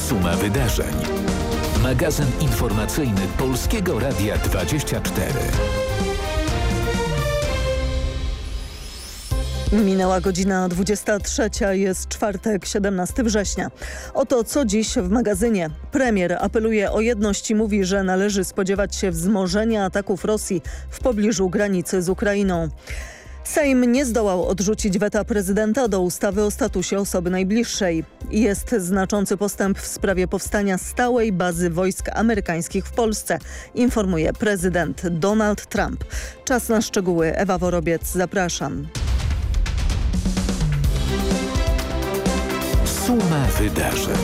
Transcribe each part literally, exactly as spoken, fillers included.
Suma wydarzeń. Magazyn informacyjny Polskiego Radia dwadzieścia cztery. Minęła godzina dwudziesta trzecia, jest czwartek, siedemnastego września. Oto co dziś w magazynie. Premier apeluje o jedność i mówi, że należy spodziewać się wzmożenia ataków Rosji w pobliżu granicy z Ukrainą. Sejm nie zdołał odrzucić weta prezydenta do ustawy o statusie osoby najbliższej. Jest znaczący postęp w sprawie powstania stałej bazy wojsk amerykańskich w Polsce, informuje prezydent Donald Trump. Czas na szczegóły. Ewa Worobiec, zapraszam. Suma wydarzeń.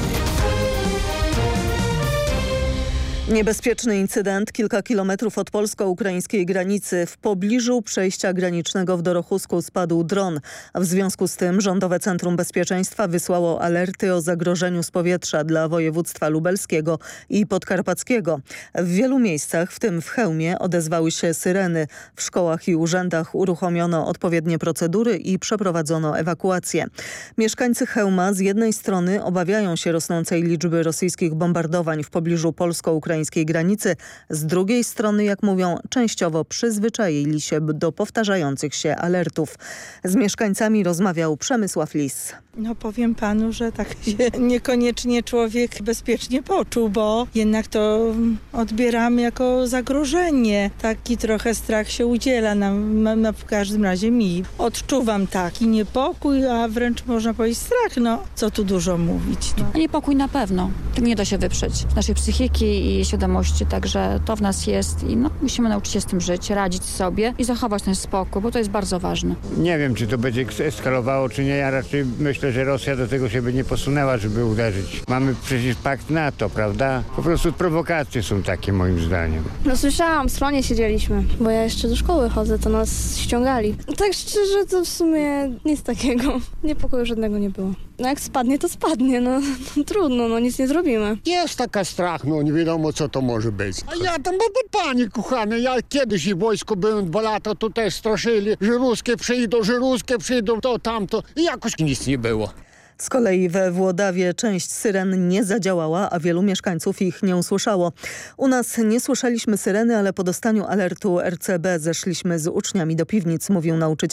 Niebezpieczny incydent kilka kilometrów od polsko-ukraińskiej granicy. W pobliżu przejścia granicznego w Dorochusku spadł dron. W związku z tym Rządowe Centrum Bezpieczeństwa wysłało alerty o zagrożeniu z powietrza dla województwa lubelskiego i podkarpackiego. W wielu miejscach, w tym w Chełmie, odezwały się syreny. W szkołach i urzędach uruchomiono odpowiednie procedury i przeprowadzono ewakuację. Mieszkańcy Chełma z jednej strony obawiają się rosnącej liczby rosyjskich bombardowań w pobliżu polsko-ukraińskiej granicy. Z drugiej strony, jak mówią, częściowo przyzwyczaili się do powtarzających się alertów. Z mieszkańcami rozmawiał Przemysław Lis. No powiem panu, że tak się niekoniecznie człowiek bezpiecznie poczuł, bo jednak to odbieramy jako zagrożenie. Taki trochę strach się udziela nam, no, w każdym razie mi. Odczuwam taki niepokój, a wręcz można powiedzieć strach. No, co tu dużo mówić. No. Niepokój na pewno. Tego nie da się wyprzeć. Naszej psychiki i świadomości, także to w nas jest i no, musimy nauczyć się z tym żyć, radzić sobie i zachować ten spokój, bo to jest bardzo ważne. Nie wiem, czy to będzie eskalowało, czy nie. Ja raczej myślę, że Rosja do tego się by nie posunęła, żeby uderzyć. Mamy przecież pakt NATO, prawda? Po prostu prowokacje są takie, moim zdaniem. No słyszałam, w stronie siedzieliśmy, bo ja jeszcze do szkoły chodzę, to nas ściągali. Tak szczerze, to w sumie nic takiego. Niepokoju żadnego nie było. No jak spadnie, to spadnie, no, no trudno, no nic nie zrobimy. Jest taka strach, no nie wiadomo co to może być. A ja tam, bo panie kochane, ja kiedyś i w wojsku byłem dwa lata, to też straszyli, że ruskie przyjdą, że ruskie przyjdą, to tamto i jakoś nic nie było. Z kolei we Włodawie część syren nie zadziałała, a wielu mieszkańców ich nie usłyszało. U nas nie słyszeliśmy syreny, ale po dostaniu alertu R C B zeszliśmy z uczniami do piwnic, mówił nauczyciel.